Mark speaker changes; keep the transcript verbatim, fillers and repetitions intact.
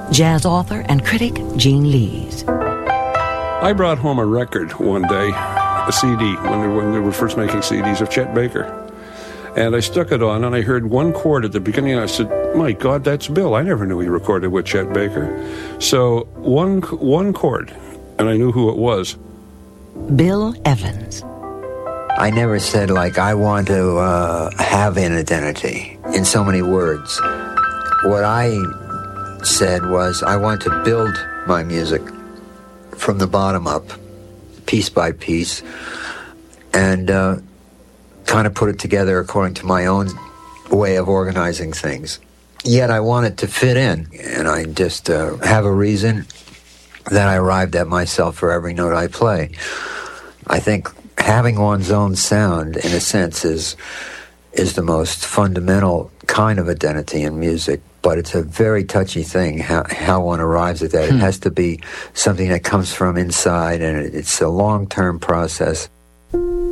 Speaker 1: jazz author and critic Gene Lees.
Speaker 2: I brought home a record one day, a C D, when they, when they were first making C Ds of Chet Baker. And I stuck it on, and I heard one chord at the beginning, and I said, my God, that's Bill. I never knew he recorded with Chet Baker. So one one chord, and I knew who it was.
Speaker 1: Bill Evans.
Speaker 3: I never said, like, I want to uh, have an identity in so many words. What I said was, I want to build my music from the bottom up, piece by piece, and uh, kind of put it together according to my own way of organizing things. Yet I want it to fit in, and I just uh, have a reason that I arrived at myself for every note I play. I think having one's own sound, in a sense, is is the most fundamental kind of identity in music, but it's a very touchy thing, how, how one arrives at that. Hmm. It has to be something that comes from inside, and it, it's a long-term process.